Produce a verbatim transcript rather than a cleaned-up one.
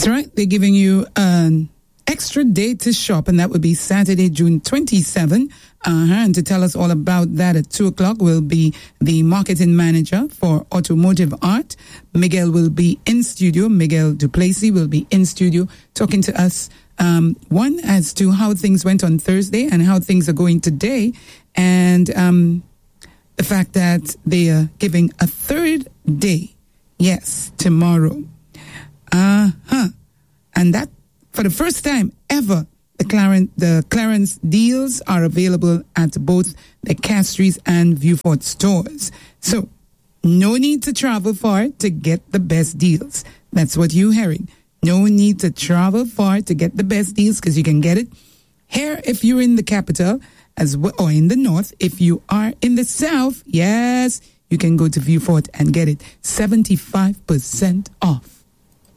That's right. They're giving you an extra day to shop, and that would be Saturday, June twenty-seventh. Uh-huh. And to tell us all about that at two o'clock will be the marketing manager for Automotive Art. Miguel will be in studio. Miguel Duplessis will be in studio talking to us, um, one, as to how things went on Thursday and how things are going today. And um, the fact that they are giving a third day, yes, tomorrow. Uh-huh. And that, for the first time ever, The Clarence, the Clarence deals are available at both the Castries and Viewfort stores. So, no need to travel far to get the best deals. That's what you're hearing. No need to travel far to get the best deals, because you can get it here if you're in the capital, as well, or in the north. If you are in the south, yes, you can go to Viewfort and get it seventy-five percent off.